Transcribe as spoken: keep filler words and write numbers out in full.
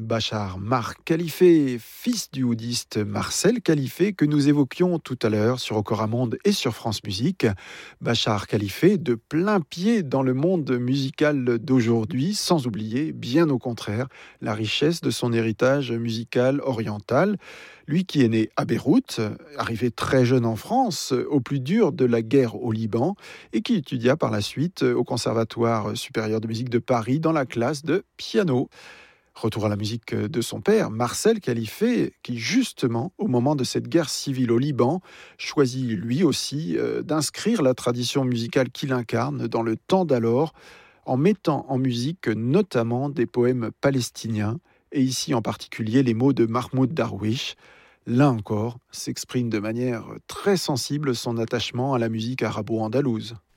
Bachar Mar Khalife, fils du oudiste Marcel Khalife, que nous évoquions tout à l'heure sur Ocoramonde et sur France Musique. Bachar Khalife, de plein pied dans le monde musical d'aujourd'hui, sans oublier, bien au contraire, la richesse de son héritage musical oriental. Lui qui est né à Beyrouth, arrivé très jeune en France, au plus dur de la guerre au Liban, et qui étudia par la suite au Conservatoire supérieur de musique de Paris dans la classe de piano. Retour à la musique de son père, Marcel Khalife, qui justement, au moment de cette guerre civile au Liban, choisit lui aussi euh, d'inscrire la tradition musicale qu'il incarne dans le temps d'alors, en mettant en musique notamment des poèmes palestiniens, et ici en particulier les mots de Mahmoud Darwish. Là encore, s'exprime de manière très sensible son attachement à la musique arabo-andalouse.